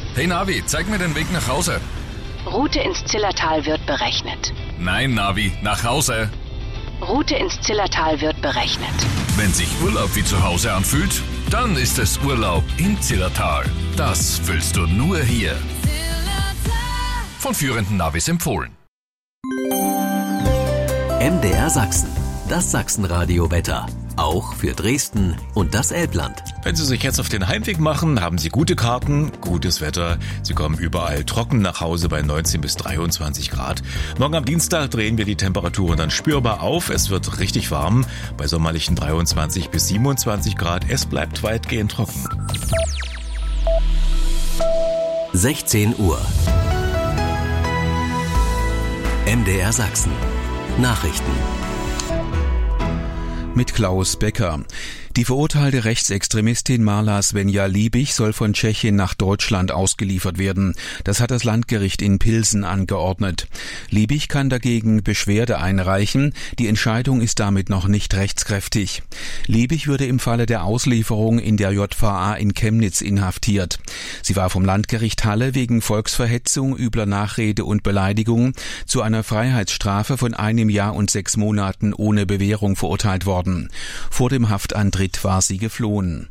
Hey Navi, zeig mir den Weg nach Hause. Route ins Zillertal wird berechnet. Nein, Navi, nach Hause. Route ins Zillertal wird berechnet. Wenn sich Urlaub wie zu Hause anfühlt, dann ist es Urlaub im Zillertal. Das fühlst du nur hier. Von führenden Navis empfohlen. MDR Sachsen, das Sachsenradio-Wetter. Auch für Dresden und das Elbland. Wenn Sie sich jetzt auf den Heimweg machen, haben Sie gute Karten, gutes Wetter. Sie kommen überall trocken nach Hause bei 19 bis 23 Grad. Morgen am Dienstag drehen wir die Temperaturen dann spürbar auf. Es wird richtig warm, bei sommerlichen 23 bis 27 Grad. Es bleibt weitgehend trocken. 16 Uhr. MDR Sachsen. Nachrichten. Mit Klaus Becker. Die verurteilte Rechtsextremistin Marla Svenja Liebig soll von Tschechien nach Deutschland ausgeliefert werden. Das hat das Landgericht in Pilsen angeordnet. Liebig kann dagegen Beschwerde einreichen. Die Entscheidung ist damit noch nicht rechtskräftig. Liebig würde im Falle der Auslieferung in der JVA in Chemnitz inhaftiert. Sie war vom Landgericht Halle wegen Volksverhetzung, übler Nachrede und Beleidigung zu einer Freiheitsstrafe von 1 Jahr und 6 Monaten ohne Bewährung verurteilt worden. Vor dem Haftantritt war sie geflohen.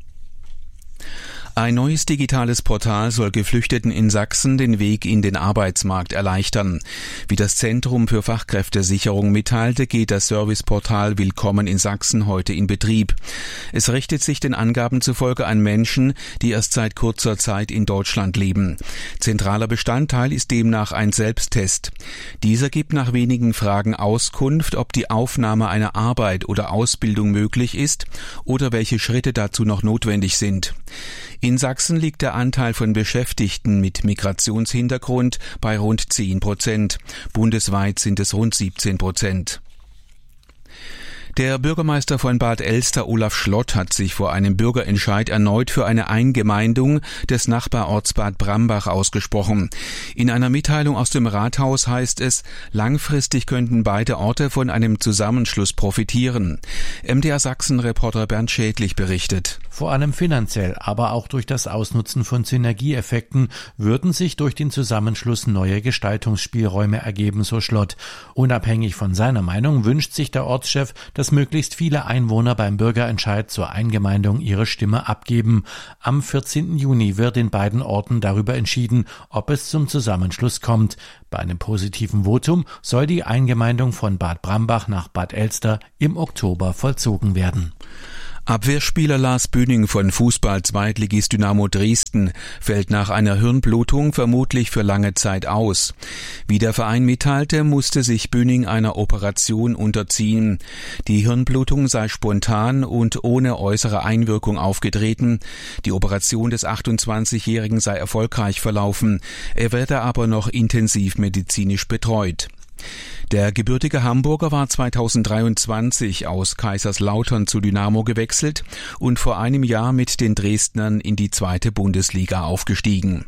Ein neues digitales Portal soll Geflüchteten in Sachsen den Weg in den Arbeitsmarkt erleichtern. Wie das Zentrum für Fachkräftesicherung mitteilte, geht das Serviceportal Willkommen in Sachsen heute in Betrieb. Es richtet sich den Angaben zufolge an Menschen, die erst seit kurzer Zeit in Deutschland leben. Zentraler Bestandteil ist demnach ein Selbsttest. Dieser gibt nach wenigen Fragen Auskunft, ob die Aufnahme einer Arbeit oder Ausbildung möglich ist oder welche Schritte dazu noch notwendig sind. In Sachsen liegt der Anteil von Beschäftigten mit Migrationshintergrund bei rund 10%. Bundesweit sind es rund 17%. Der Bürgermeister von Bad Elster, Olaf Schlott, hat sich vor einem Bürgerentscheid erneut für eine Eingemeindung des Nachbarorts Bad Brambach ausgesprochen. In einer Mitteilung aus dem Rathaus heißt es, langfristig könnten beide Orte von einem Zusammenschluss profitieren. MDR Sachsen-Reporter Bernd Schädlich berichtet. Vor allem finanziell, aber auch durch das Ausnutzen von Synergieeffekten würden sich durch den Zusammenschluss neue Gestaltungsspielräume ergeben, so Schlott. Unabhängig von seiner Meinung wünscht sich der Ortschef, dass möglichst viele Einwohner beim Bürgerentscheid zur Eingemeindung ihre Stimme abgeben. Am 14. Juni wird in beiden Orten darüber entschieden, ob es zum Zusammenschluss kommt. Bei einem positiven Votum soll die Eingemeindung von Bad Brambach nach Bad Elster im Oktober vollzogen werden. Abwehrspieler Lars Bühning von Fußball-Zweitligist Dynamo Dresden fällt nach einer Hirnblutung vermutlich für lange Zeit aus. Wie der Verein mitteilte, musste sich Bühning einer Operation unterziehen. Die Hirnblutung sei spontan und ohne äußere Einwirkung aufgetreten. Die Operation des 28-Jährigen sei erfolgreich verlaufen. Er werde aber noch intensiv medizinisch betreut. Der gebürtige Hamburger war 2023 aus Kaiserslautern zu Dynamo gewechselt und vor einem Jahr mit den Dresdnern in die 2. Bundesliga aufgestiegen.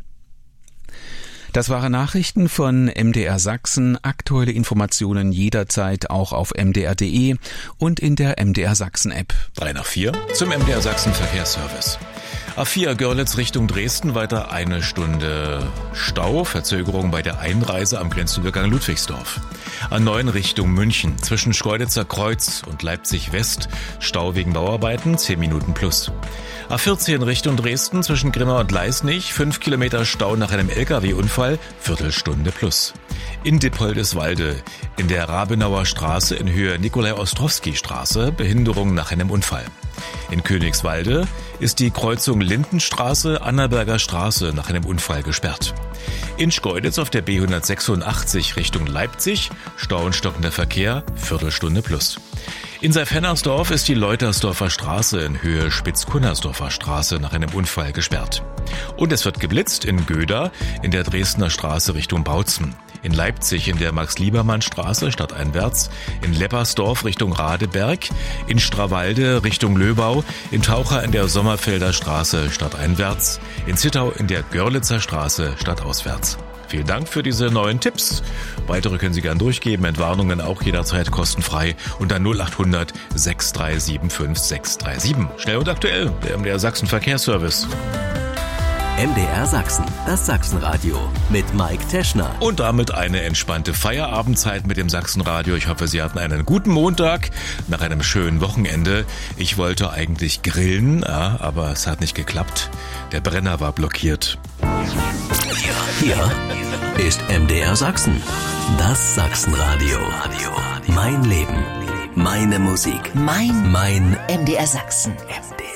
Das waren Nachrichten von MDR Sachsen. Aktuelle Informationen jederzeit auch auf mdr.de und in der MDR Sachsen App. 3 nach 4 zum MDR Sachsen Verkehrsservice. A4 Görlitz Richtung Dresden, weiter 1 Stunde Stau, Verzögerung bei der Einreise am Grenzübergang Ludwigsdorf. A9 Richtung München, zwischen Schkeuditzer Kreuz und Leipzig West, Stau wegen Bauarbeiten, 10 Minuten plus. A14 Richtung Dresden, zwischen Grimma und Leisnig, 5 Kilometer Stau nach einem LKW-Unfall, Viertelstunde plus. In Dippoldiswalde, in der Rabenauer Straße in Höhe Nikolai-Ostrowski-Straße, Behinderung nach einem Unfall. In Königswalde ist die Kreuzung Lindenstraße, Annaberger Straße nach einem Unfall gesperrt. In Schkeuditz auf der B186 Richtung Leipzig, Stau und stockender Verkehr, Viertelstunde plus. In Seif-Hennersdorf ist die Leutersdorfer Straße in Höhe Spitz-Kunnersdorfer Straße nach einem Unfall gesperrt. Und es wird geblitzt in Göda in der Dresdner Straße Richtung Bautzen. In Leipzig in der Max-Liebermann-Straße stadteinwärts, in Leppersdorf Richtung Radeberg, in Strawalde Richtung Löbau, in Taucher in der Sommerfelder Straße stadteinwärts, in Zittau in der Görlitzer Straße stadtauswärts. Vielen Dank für diese neuen Tipps. Weitere können Sie gern durchgeben, Entwarnungen auch jederzeit kostenfrei unter 0800 637 5637. Schnell und aktuell, der MDR Sachsen Verkehrsservice. MDR Sachsen, das Sachsenradio mit Mike Teschner. Und damit eine entspannte Feierabendzeit mit dem Sachsenradio. Ich hoffe, Sie hatten einen guten Montag nach einem schönen Wochenende. Ich wollte eigentlich grillen, ja, aber es hat nicht geklappt. Der Brenner war blockiert. Hier ist MDR Sachsen, das Sachsenradio. Mein Leben, meine Musik, mein MDR Sachsen.